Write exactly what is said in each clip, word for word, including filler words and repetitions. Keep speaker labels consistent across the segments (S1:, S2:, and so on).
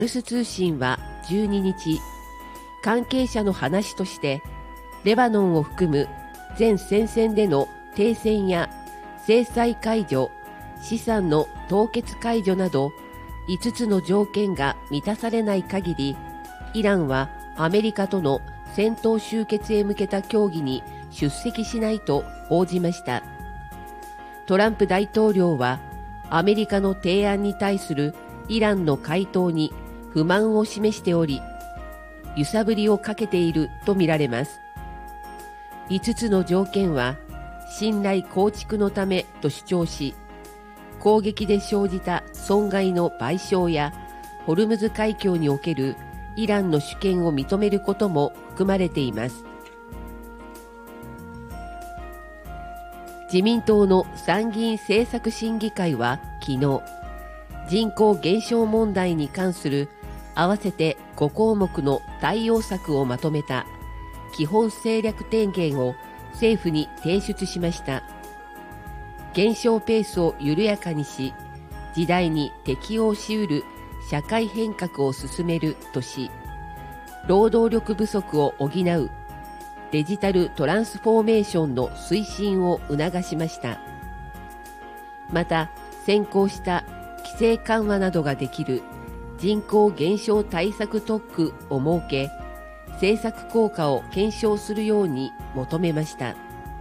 S1: ルス通信はじゅうににち、関係者の話として、レバノンを含む全戦線での停戦や制裁解除、資産の凍結解除などいつつの条件が満たされない限り、イランはアメリカとの戦闘終結へ向けた協議に出席しないと報じました。トランプ大統領はアメリカの提案に対するイランの回答に不満を示しており、揺さぶりをかけているとみられます。いつつの条件は信頼構築のためと主張し、攻撃で生じた損害の賠償やホルムズ海峡におけるイランの主権を認めることも含まれています。自民党の参議院政策審議会は昨日、人口減少問題に関する合わせてごこうもくの対応策をまとめた基本戦略提言を政府に提出しました。減少ペースを緩やかにし、時代に適応しうる社会変革を進めるとし、労働力不足を補うデジタルトランスフォーメーションの推進を促しました。また、先行した規制緩和などができる人口減少対策特区を設け、政策効果を検証するように求めました。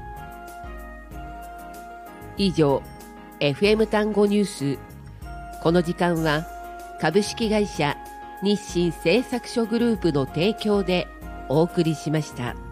S1: 以上、エフエム 単語ニュース。この時間は株式会社日清製作所グループの提供でお送りしました。